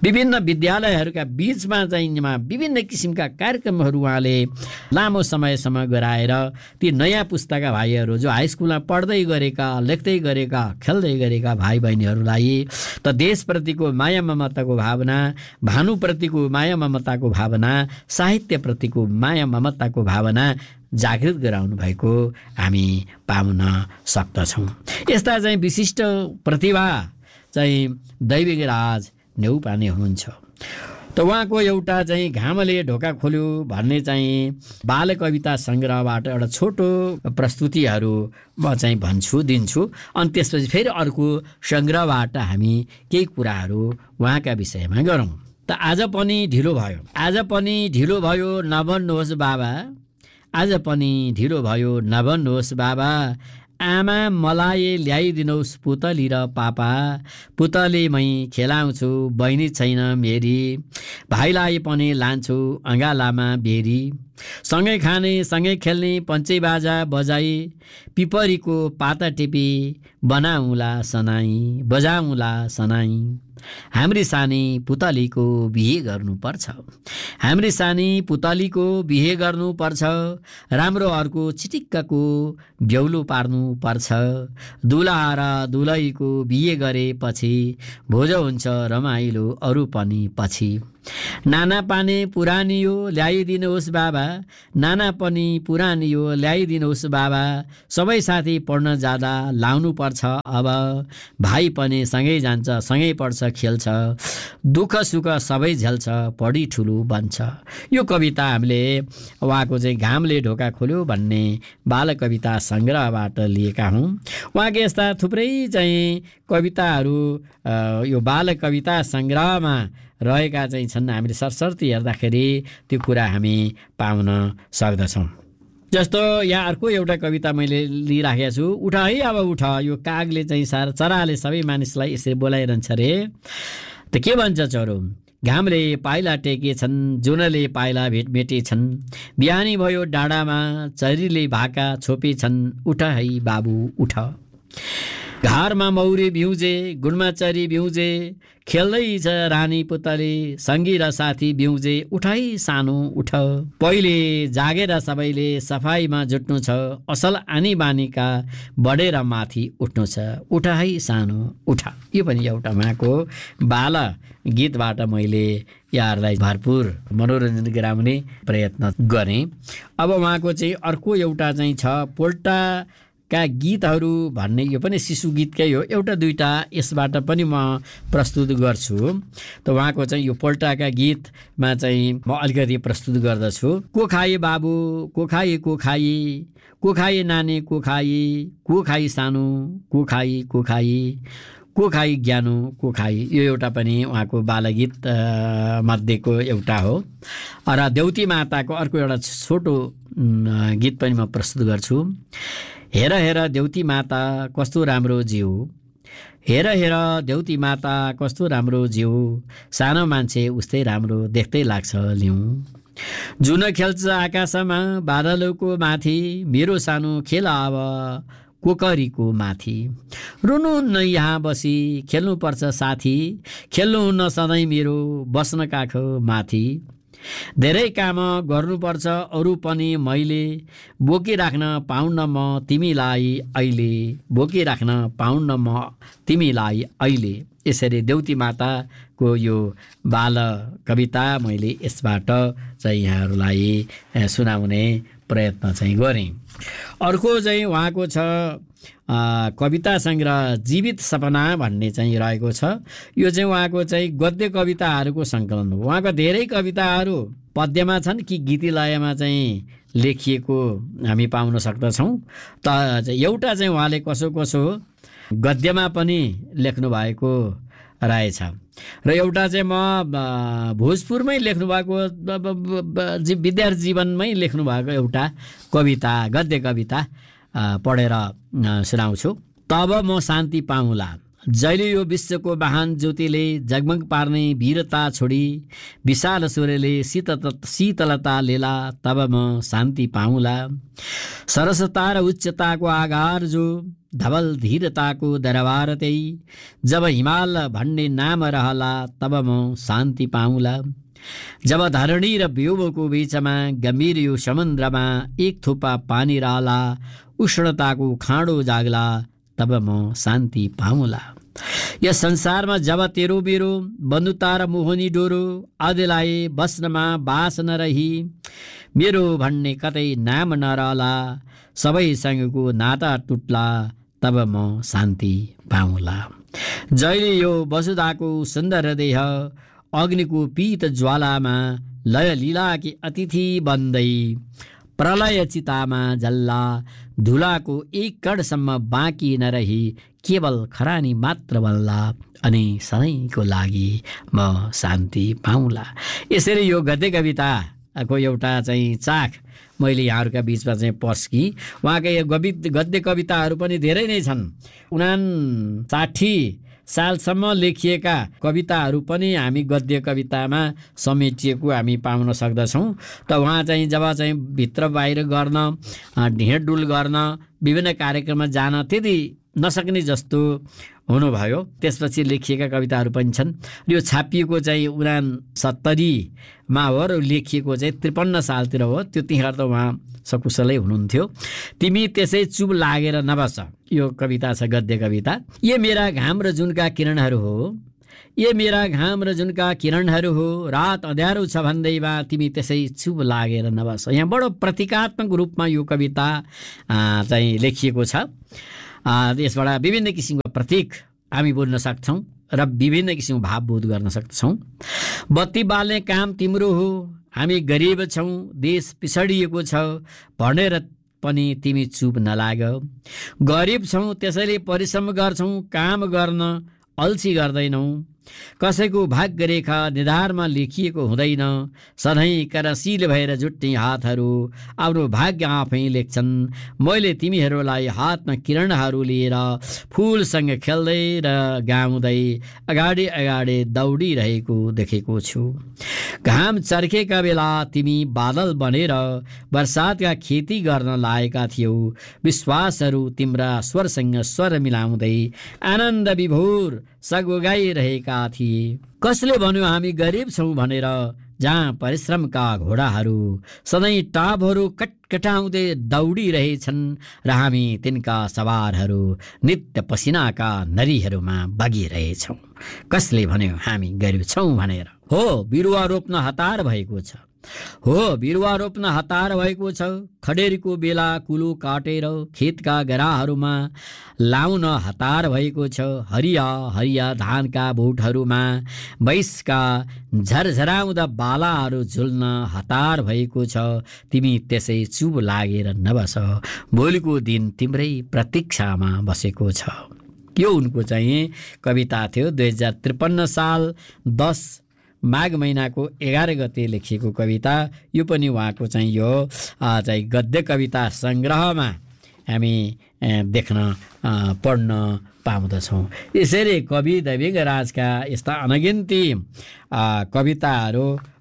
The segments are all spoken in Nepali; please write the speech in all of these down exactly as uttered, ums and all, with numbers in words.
विभिन्न विद्यालयहरूका बीचमा चाहिँ विभिन्न किसिमका कार्यक्रमहरू उहाँले लामो समयसम्म गराएर ती नयाँ पुस्ताका भाइहरू जो हाई स्कुलमा पढ्दै गरेका, लेख्दै गरेका, खेल्दै गरेका भाइ बहिनीहरूलाई त देशप्रतिको माया ममताको भावना, भानुप्रतिको माया ममताको भावना, साहित्यप्रतिको माया ममताको भावना जागृत गराउनु भएको हामी पाउन सक्दछौँ। यस्ता चाहिँ विशिष्ट प्रतिभा चाहिँ दैविक राज नेउपाने हुनुहुन्छ। त उहाँको एउटा चाहिँ घामले ढोका खोल्यो भन्ने चाहिँ बाल कविता सङ्ग्रहबाट एउटा छोटो प्रस्तुतिहरू म चाहिँ भन्छु दिन्छु। अनि त्यसपछि फेरि अर्को सङ्ग्रहबाट हामी केही कुराहरू उहाँका विषयमा गरौँ। त आज पनि ढिलो भयो, आज पनि ढिलो भयो नभन्नुहोस् बाबा, आज पनि ढिलो भयो नभन्नुहोस् बाबा, आमा मलाई ल्याइदिनुहोस् पुतली र पापा, पुतली मै खेलाउँछु बहिनी छैन मेरी, भाइलाई पनि लान्छु अँगालामा बेरी, सँगै खाने सँगै खेल्ने पञ्चे बाजा बजाई, पिपरीको पाता टिपी बनाउँला सनाई, बजाउँला सनाई, हाम्री सानी पुतलीको बिहे गर्नुपर्छ, हाम्री सानी पुतलीको बिहे गर्नुपर्छ, राम्रो अर्को चिटिक्कको ब्यौलो पार्नु पर्छ, दुलहा र दुलहीको बिहे गरेपछि भोज हुन्छ रमाइलो अरू पनि पछि, नाना पाने पुरानी यो ल्याइदिनुहोस् बाबा, नाना पनि पुरानी यो ल्याइदिनुहोस् बाबा, सबै साथी पढ्न जाँदा लाउनु पर्छ अब, भाइ पनि सँगै जान्छ सँगै पढ्छ खेल्छ, दुःख सुख सबै झेल्छ पढी ठुलो बन्छ। यो कविता हामीले उहाँको चाहिँ घामले ढोका खोल्यो भन्ने बाल कविता सङ्ग्रहबाट लिएका हौँ। उहाँको यस्ता थुप्रै चाहिँ कविताहरू यो बाल कविता सङ्ग्रहमा रहेका चाहिँ छन्। हामीले सरसर्ती हेर्दाखेरि त्यो कुरा हामी पाउन सक्दछौँ। जस्तो यहाँ अर्को एउटा कविता मैले लिइराखेको छु, उठ है अब उठ, यो कागले चाहिँ सार चराले सबै मानिसलाई यसरी बोलाइरहन्छ रे। त के भन्छ चरो, घामले पाइला टेकेछन् जुनले पाइला भेटमेटेछन्, बिहानी भयो डाँडामा चरीले भाका छोपेछन्, उठ है बाबु उठ, घरमा मौरी बिउजे गुणमा चरी बिउजे, खेल्दैछ रानी पुतली सङ्गी र साथी बिउजे, उठाइ सानो उठ, पहिले जागेर सबैले सफाइमा जुट्नु छ, असल आनी बानीका बढेर माथि उठ्नु छ, उठ है सानो उठ। यो पनि एउटा उहाँको बाल गीतबाट मैले यहाँहरूलाई भरपुर मनोरञ्जन गराउने प्रयत्न गरेँ। अब उहाँको चाहिँ अर्को एउटा चाहिँ छ पोल्टा का गीतहरू भन्ने, यो पनि शिशु गीतकै हो, एउटा दुईटा यसबाट पनि म प्रस्तुत गर्छु। त उहाँको चाहिँ यो पोल्टाका गीतमा चाहिँ म अलिकति प्रस्तुत गर्दछु। को खाए बाबु को खाए को खाए, को खाए नानी को खाए, को खाए सानो को खाए को खाए, को खाए ज्ञानो को खाए, यो एउटा पनि उहाँको बालगीत मध्येको एउटा हो। र देउती माताको अर्को एउटा छोटो गीत पनि म प्रस्तुत गर्छु। हेर हेर देउती माता कस्तो राम्रो जिउ, हेर हेर देउती माता कस्तो राम्रो जिउ, सानो मान्छे उस्तै राम्रो देख्दै लाग्छ लिउँ, जुन खेल्छ आकाशमा बादलको माथि, मेरो सानो खेल अब कोकरीको माथि, रुनुहुन्न यहाँ बसी खेल्नुपर्छ साथी, खेल्नुहुन्न सधैँ मेरो बस्न काख माथि, धेरै काम गर्नुपर्छ अरू पनि मैले, बोकिराख्न पाउन्न म तिमीलाई अहिले, बोकिराख्न पाउन्न म तिमीलाई अहिले। यसरी देउती माताको यो बाल कविता मैले यसबाट चाहिँ यहाँहरूलाई सुनाउने प्रयत्न चाहिँ गरेँ। अर्को चाहिँ उहाँको छ कविता सङ्ग्रह जीवित सपना भन्ने चाहिँ रहेको छ। यो चाहिँ उहाँको चाहिँ गद्य कविताहरूको सङ्कलन हो। उहाँको धेरै कविताहरू पद्यमा छन् कि गीती लयमा चाहिँ लेखिएको हामी पाउन सक्दछौँ। त एउटा चाहिँ उहाँले कसो कसो गद्यमा पनि लेख्नु भएको रहेछ र एउटा चाहिँ म भोजपुरमै लेख्नुभएको विद्यार्थी जीवनमै लेख्नुभएको एउटा कविता गद्य कविता पढेर सुनाउँछु। तब म शान्ति पाउँला, जहिले यो विश्वको महान ज्योतिले जगमग पार्ने वीरता छोडी, विशाल सूर्यले शीतल शीतलता लेला, तब म शान्ति पाउँला। सरसता र उच्चताको आधार जो धवल धीरताको दरबार त्यही, जब हिमाल भन्ने नाम रहला तब म शान्ति पाउँला। जब धरणी र व्योमको बीचमा गम्भीर यो समुद्रमा एक थोपा पानी रहला, उष्णताको खाँडो जाग्ला तब म शान्ति पाउँला। यस संसारमा जब तेरो मेरो बन्धुता र मोहनी डोरो आदिलाई बस्नमा बास नरही, मेरो भन्ने कतै नाम नरहला, सबैसँगको नाता टुट्ला तब म शान्ति पाउँला। जहिले यो वसुधाको सुन्दर देह अग्निको पीत ज्वालामा लय लीला कि अतिथि बन्दै प्रलय चितामा जल्ला, धुलाको एक कणसम्म बाँकी नरही केवल खरानी मात्र बन्ला, अनि सधैँको लागि म शान्ति पाउँला। यसरी यो गद्य कविताको एउटा चाहिँ चाख मैले यहाँहरूका बिचमा चाहिँ पस्की। उहाँका यो गद्य कविताहरू पनि धेरै नै छन्। उनासाठी सालसम्म लेखिएका कविताहरू पनि हामी गद्य कवितामा समेटिएको हामी पाउन सक्दछौँ। त उहाँ चाहिँ जब चाहिँ भित्र बाहिर गर्न, हिँडडुल गर्न, विभिन्न कार्यक्रममा जान त्यति नसक्ने जस्तो हुनुभयो। त्यसपछि लेखिएका कविताहरू पनि छन्। यो छापिएको चाहिँ उना सत्तरीमा हो र लेखिएको चाहिँ त्रिपन्न सालतिर हो। त्यतिखेर त उहाँ सकुशलै हुनुहुन्थ्यो। तिमी त्यसै चुप लागेर नबस, यो कविता छ गद्य कविता। ये मेरा घाम र जुनका किरणहरू हो, ये मेरा घाम र जुनका किरणहरू हो, रात अँध्यारो छ भन्दैमा तिमी त्यसै चुप लागेर नबस। यहाँ बडो प्रतीकात्मक रूपमा यो कविता चाहिँ लेखिएको छ। यसबाट विभिन्न किसिमको प्रतीक हामी बुझ्न सक्छौँ र विभिन्न किसिमको भावबोध गर्न सक्छौँ। बत्ती बाल्ने काम तिम्रो हो, हामी गरिब छौँ, देश पिछडिएको छ भनेर पनि तिमी चुप नलाग। गरिब छौँ त्यसैले परिश्रम गर्छौँ, काम गर्न अल्छी गर्दैनौ। कसैको भाग्य रेखा निधारमा लेखिएको हुँदैन। सधैँ करशील भएर जुट्ने हातहरू आफ्नो भाग्य आफै लेख्छन्। मैले तिमीहरूलाई हातमा किरणहरू लिएर फुलसँग खेल्दै र गाउँदै अगाडि अगाडि दौडिरहेको देखेको छु। घाम चर्केका बेला तिमी बादल बनेर बर्सातका खेती गर्न लागेका थियौ। विश्वासहरू तिम्रा स्वरसँग स्वर मिलाउँदै आनन्द विभोर सगोगाइरहेका थिए। कसले भन्यो हामी गरिब छौँ भनेर, जहाँ परिश्रमका घोडाहरू सधैँ टापहरू कटकटाउँदै दौडिरहेछन् र हामी तिनका सवारहरू नित्य पसिनाका नदीहरूमा बगिरहेछौँ। कसले भन्यो हामी गरिब छौँ भनेर। हो बिरुवा रोप्न हतार भएको छ, हो बिरुवा रोप्न हतार भएको छ। खडेरीको बेला कुलो काटेर खेतका गराहरूमा लाउन हतार भएको छ। हरिया हरिया धानका बोटहरूमा भैँसका झरझराउँदा बालाहरू झुल्न हतार भएको छ। तिमी त्यसै चुप लागेर नबस, भोलिको दिन तिम्रै प्रतीक्षामा बसेको छ। यो उनको चाहिँ कविता थियो। दुई हजार त्रिपन्न साल दस माघ महिनाको एघार गते लेखिएको कविता। यो पनि उहाँको चाहिँ यो चाहिँ गद्य कविता सङ्ग्रहमा हामी देख्न पढ्न पाउँदछौँ। यसरी कवि दैविकराजका यस्ता अनगिन्ती कविताहरू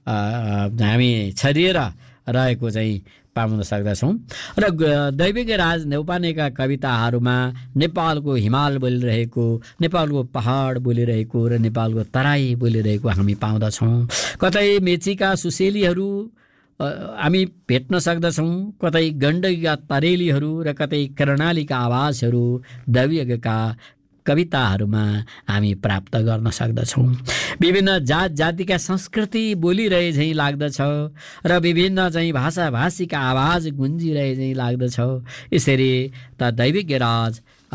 हामी छरिएर रहेको चाहिँ पाउन सक्दछौँ। र दैविकराज न्यौपानेका कविताहरूमा नेपालको हिमाल बोलिरहेको, नेपालको पहाड बोलिरहेको र नेपालको तराई बोलिरहेको हामी पाउँदछौँ। कतै मेचीका सुसेलीहरू हामी भेट्न सक्दछौँ, कतै गण्डकीका तरेलीहरू र कतै कर्णालीका आवाजहरू दैविकका कविताहरूमा हामी प्राप्त गर्न सक्दछौँ। विभिन्न जात जातिका संस्कृति बोलिरहे झैँ लाग्दछ र विभिन्न चाहिँ भाषा भाषीका आवाज गुन्जिरहे झैँ लाग्दछ। यसरी त दैविकराज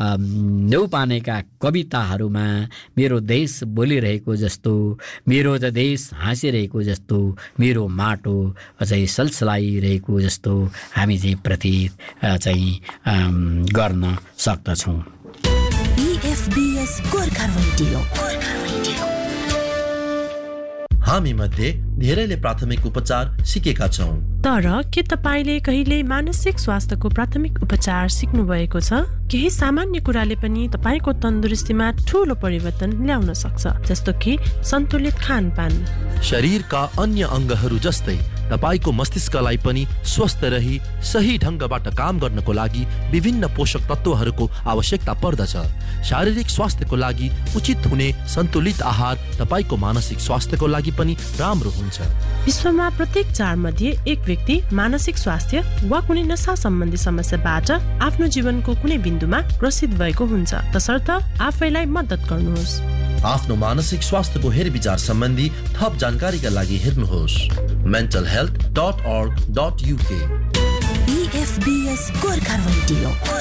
न्यौपानेका कविताहरूमा मेरो देश बोलिरहेको जस्तो, मेरो त देश हाँसिरहेको जस्तो, मेरो माटो चाहिँ सलसलाइरहेको जस्तो हामी चाहिँ प्रतीत चाहिँ गर्न सक्दछौँ। हामी मध्ये धेरैले प्राथमिक उपचार सिकेका छौँ, तर के तपाईले कहिले मानसिक स्वास्थ्यको प्राथमिक उपचार सिक्नु भएको छ? केही सामान्य कुराले पनि तपाईको तन्दुरुस्तीमा ठूलो परिवर्तन ल्याउन सक्छ, जस्तो कि सन्तुलित खानपान। शरीरका अन्य अङ्गहरू जस्तै तपाईको मस्तिष्कलाई पनि स्वस्थ रही सही ढंगबाट काम गर्नको लागि विभिन्न पोषक तत्वहरूको आवश्यकता पर्दछ। शारीरिक स्वास्थ्यको लागि उचित हुने सन्तुलित आहार तपाईको मानसिक स्वास्थ्यको लागि पनि राम्रो हुन्छ। विश्वमा प्रत्येक चार मध्ये एक व्यक्ति मानसिक स्वास्थ्य वा कुनै नशा सम्बन्धी समस्याबाट आफ्नो जीवनको कुनै बिन्दुमा ग्रसित भएको हुन्छ। तसर्थ आफैलाई मद्दत गर्नुहोस्। आफ्नो मानसिक स्वास्थ्यको हेरविचार सम्बन्धी थप जानकारीका लागि हेर्नुहोस् mental health dot org dot uk। E F B S Gorkha radio.